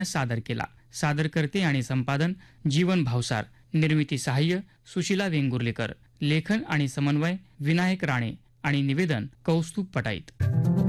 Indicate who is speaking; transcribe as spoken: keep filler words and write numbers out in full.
Speaker 1: सादर केला. सादरकर्ते आणि संपादन जीवन भावसार, निर्मिती सहाय्य सुशीला वेंगुर्लेकर, लेखन आणि समन्वय विनायक राणे आणि निवेदन कौस्तुभ पटाईत.